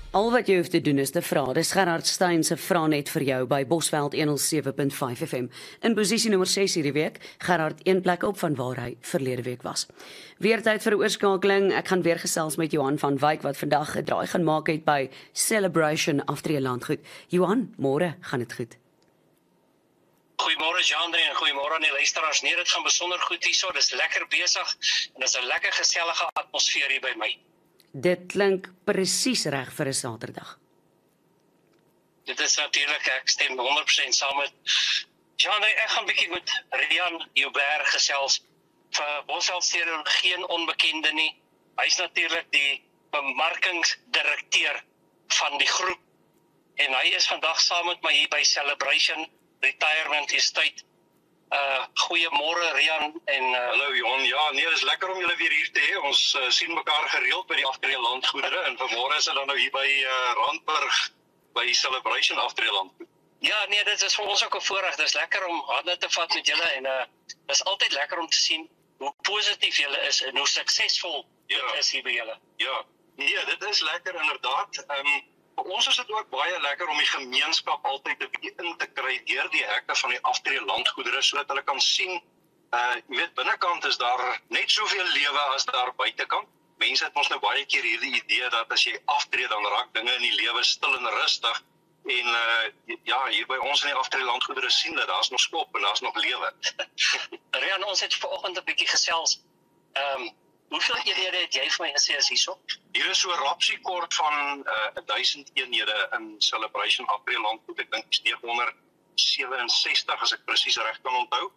Al wat jy hoef te doen is te vra. Dis Gerard Steyn se Vra net vir jou by Bosveld 107.5 FM. In posisie nommer 6 hierdie week, Gerard een plek op van waar hy verlede week was. Weer tyd vir 'n oorskakeling. Ek gaan weer gesels met Johan van Wyk wat vandag 'n draai gaan maak het by Celebration Aftreë Landgoed. Johan, môre gaan dit goed. Goeiemôre Jean-André en goeiemôre aan die luisteraars. Nee, dit gaan besonder goed hierso. Dis lekker besig en dis 'n lekker gesellige atmosfeer hier by my. Dit klink presies reg vir 'n Saterdag. Dit is natuurlik, ek stem 100% saam met Jean-André. Ek gaan 'n bietjie met Rian Joubert gesels. Vir Bosveld Stereo geen onbekende nie. Hy's natuurlik die bemarkingsdirekteur van die groep en hy is vandag saam met my hier by Celebration Retirement Estate. Goeiemôre Rian en hallo Johan. Ja, nee, dis lekker om julle weer hier te hê. Ons sien mekaar gereeld by die Aftreë Landgoedere en vanmôre is dit dan nou hier by Randburg by Celebration Aftreë Landgoed. Ja, nee, dit is vir ons ook 'n voorreg. Dis lekker om hande te vat met julle en dis altyd lekker om te sien hoe positief julle is en hoe suksesvol dit is hier by julle. Ja, nee, dit is lekker inderdaad. Vir ons is dit ook baie lekker om die gemeenskap altyd 'n bietjie in te kry deur die hekke van die Aftreë Landgoedere sodat hulle kan sien, jy weet, binnekant is daar net soveel lewe as daar buitekant. Mense het ons nou baie keer hierdie idee dat as jy aftree dan raak dinge in die lewe stil en rustig. En ja, hier by ons in die Aftreë Landgoedere sien dat daar's nog skop en daar's nog lewe. Rian, ons het vanoggend 'n bietjie gesels. Hoeveel eenhede het jy vir my gesê is hierso? Hier is so 'n rapsiekort van 1000 eenhede in Celebration Aftreë Landgoed. Ek dink dis 967 as ek presies reg kan onthou.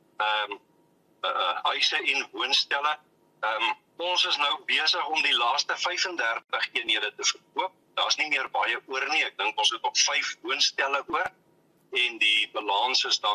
Huise en woonstelle. Ons is nou besig om die laaste 35 eenhede te verkoop. Daar's nie meer baie oor nie. Ek dink ons het op 5 woonstelle oor en die balans is dan